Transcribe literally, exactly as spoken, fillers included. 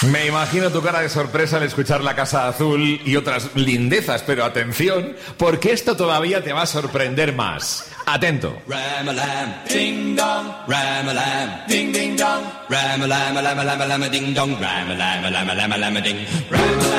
Me imagino tu cara de sorpresa al escuchar La Casa Azul y otras lindezas, pero atención, porque esto todavía te va a sorprender más. Atento. Ram-a-lam, ding-dong, ram-a-lam, ding-ding-dong, ram-a-lam-a-lam-a-lam-a-lam-a-ding-dong, ram-a-lam-a-lam-a-lam-a-lam-a-ding, ram-a-lam.